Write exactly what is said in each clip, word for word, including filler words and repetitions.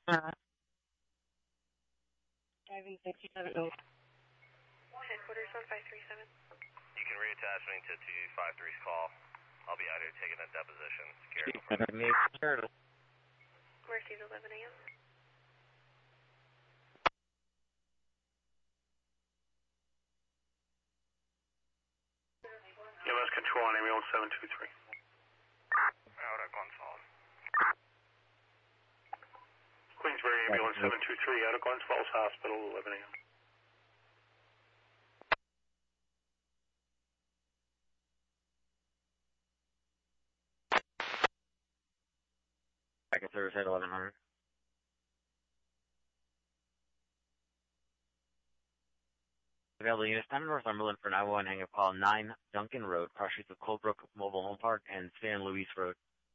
Uh, Driving sixty-seven. Oh. Headquarters one five three seven. You can reattach me to two five three's call. I'll be out here taking a deposition. Security. Mercy's eleven a.m. U S Control on ambulance seven two three. Out at Glens Queensbury ambulance seven two three out of Glens Falls Hospital, eleven a.m. Back at Thursday at eleven hundred. Available units, ten Northumberland for nine one one, hang up call nine Duncan Road, cross streets of Coldbrook Mobile Home Park and San Luis Road.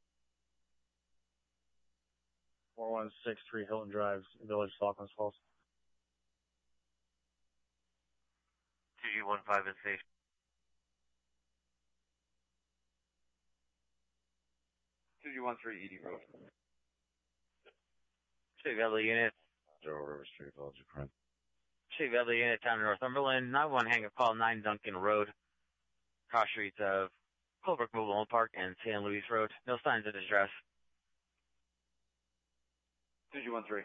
four one six three Hilton Drive, Village, Falcons Falls. two G one five is station. two G one three Edie Road. State available unit. Zero River Street, Village of Print. State available unit, town of Northumberland, nine one one, hang up call nine Duncan Road, cross streets of Coldbrook Mobile Home Park and San Luis Road. No signs of distress. two G one three.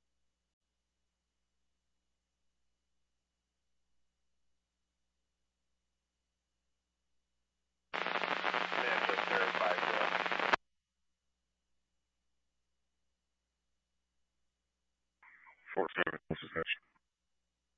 Manchester five zero. four seven, this is Hitch.